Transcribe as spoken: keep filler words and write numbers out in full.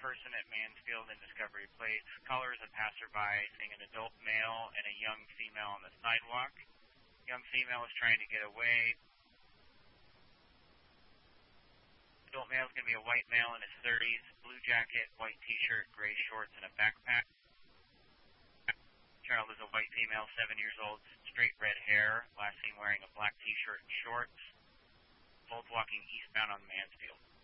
person at Mansfield and Discovery Place. Caller is a passerby seeing an adult male and a young female on the sidewalk. Young female is trying to get away. Adult male is going to be a white male in his thirties, blue jacket, white t-shirt, gray shorts, and a backpack. Child is a white female, seven years old, straight red hair, last seen wearing a black t-shirt and shorts. Both walking eastbound on Mansfield.